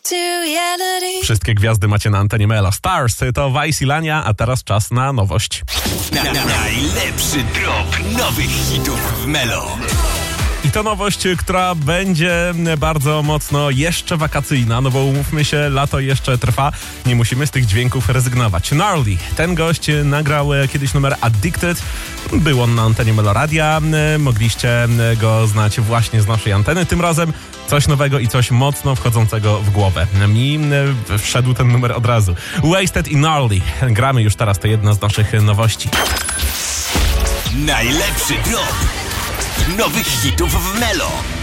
Wszystkie gwiazdy macie na antenie Melo. Stars to Vice i Lania, a teraz czas na nowość. Najlepszy drop nowych hitów w Melo. I to nowość, która będzie bardzo mocno jeszcze wakacyjna, no bo umówmy się, lato jeszcze trwa, nie musimy z tych dźwięków rezygnować. Gnarly, ten gość nagrał kiedyś numer Addicted, był on na antenie Meloradia, mogliście go znać właśnie z naszej anteny, tym razem coś nowego i coś mocno wchodzącego w głowę. Mi wszedł ten numer od razu. Wasted i Gnarly, gramy już teraz, to jedna z naszych nowości. Najlepszy drop nowych hitów w Melo.